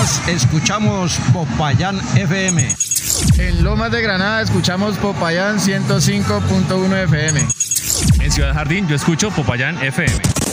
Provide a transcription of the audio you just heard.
Caldas escuchamos Popayán FM. En Lomas de Granada escuchamos Popayán 105.1 FM. En Ciudad Jardín yo escucho Popayán FM.